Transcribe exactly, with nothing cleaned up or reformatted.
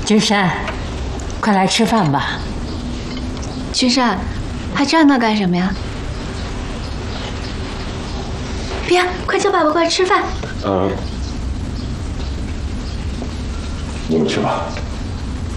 君山，快来吃饭吧。 君山，还站那干什么呀？别，快叫爸爸过来吃饭。 呃，你们去吧。